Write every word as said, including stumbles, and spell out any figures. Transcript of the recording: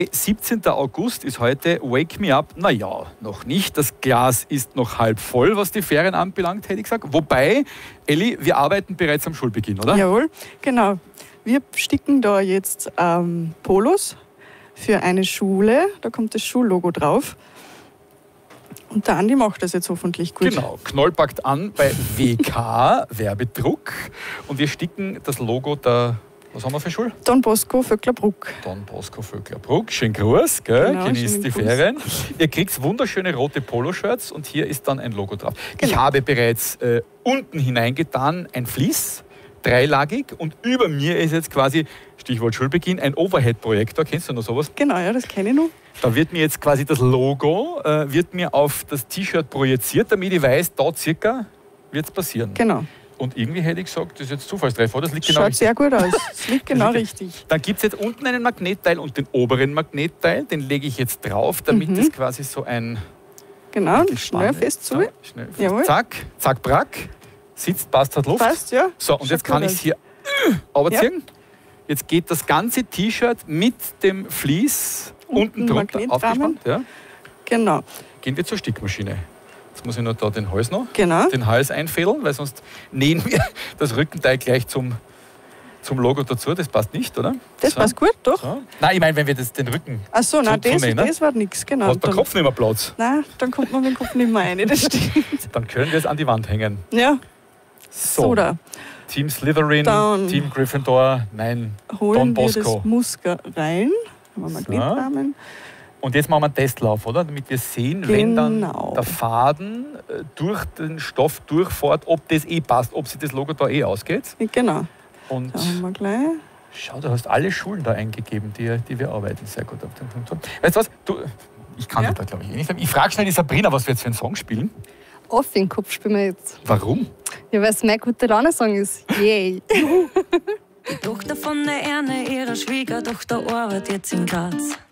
siebzehnter August ist heute Wake Me Up. Naja, noch nicht. Das Glas ist noch halb voll, was die Ferien anbelangt, hätte ich gesagt. Wobei, Elli, wir arbeiten bereits am Schulbeginn, oder? Jawohl, genau. Wir sticken da jetzt ähm, Polos für eine Schule. Da kommt das Schullogo drauf. Und der Andi macht das jetzt hoffentlich gut. Genau, Knoll packt an bei W K Werbedruck. Und wir sticken das Logo der... Was haben wir für Schule? Don Bosco Vöcklerbruck. Don Bosco Vöcklerbruck. Schönen Gruß, gell? Genau, Genießt die Gruß. Ferien. Ihr kriegt wunderschöne rote Poloshirts und hier ist dann ein Logo drauf. Genau. Ich habe bereits äh, unten hineingetan ein Vlies, dreilagig, und über mir ist jetzt quasi, Stichwort Schulbeginn, ein Overhead-Projektor. Kennst du noch sowas? Genau, ja, das kenne ich noch. Da wird mir jetzt quasi das Logo äh, wird mir auf das T-Shirt projiziert, damit ich weiß, da circa wird es passieren. Genau. Und irgendwie hätte ich gesagt, das ist jetzt Zufallstreffer, das liegt genau Schaut richtig. sehr gut aus. Das liegt genau richtig. Dann gibt es jetzt unten einen Magnetteil und den oberen Magnetteil, den lege ich jetzt drauf, damit Mhm. das quasi so ein... Genau, Gespann schnell ist. fest zu. So, schnell fest. Jawohl. Zack, zack, brack. Sitzt, passt, hat Luft. Passt, ja. So, und Schaut jetzt kann gut ich es hier runterziehen. Ja. Jetzt geht das ganze T-Shirt mit dem Vlies unten drunter Magnetrahmen. aufgespannt. Ja. Genau. Gehen wir zur Stickmaschine. Jetzt muss ich noch da den Hals noch, Genau. den Hals einfädeln, weil sonst nähen wir das Rückenteil gleich zum, zum Logo dazu. Das passt nicht, oder? Das so. passt gut, doch. So. Nein, ich meine, wenn wir das, den Rücken... Ach so, nein, zu- zu das, nähen, ne? das war nichts, genau. Hat der Dann- Kopf nicht mehr Platz. Nein, dann kommt man mit dem Kopf nicht mehr rein, das stimmt. Dann können wir es an die Wand hängen. Ja, So, so da. Team Slytherin, Dann Team Gryffindor, nein, Holen Don wir Bosco. das Muster rein. Haben wir Magnetrahmen. Und jetzt machen wir einen Testlauf, oder? Damit wir sehen, wenn dann Genau. der Faden äh, durch den Stoff durchfährt, ob das eh passt, ob sich das Logo da eh ausgeht. Genau. Und Da haben wir gleich. schau, du hast alle Schulen da eingegeben, die, die wir arbeiten. Sehr gut. Weißt du was? Du, ich kann Ja? das da, glaube ich, eh nicht. Ich frage schnell die Sabrina, was wir jetzt für einen Song spielen. Off den Kopf spielen wir jetzt. Warum? Ja, weil es mein guter Laune-Song ist. Yay! Die Tochter von der Erne, ihrer Schwiegertochter, arbeitet jetzt in Graz.